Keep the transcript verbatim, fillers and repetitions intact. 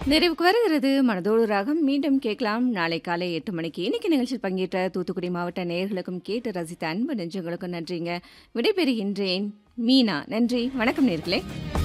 நிறைவுக்கு வருகிறது மனதோடு ராகம். மீண்டும் கேட்கலாம் நாளை காலை எட்டு மணிக்கு. இன்னைக்கு நிகழ்ச்சியில் பங்கேற்ற தூத்துக்குடி மாவட்ட நேயர்களுக்கும் கேட்டு ரசித்த அன்பு நெஞ்சங்களுக்கும் நன்றிங்க. விடைபெறுகின்றேன் மீனா. நன்றி, வணக்கம் நேர்களே.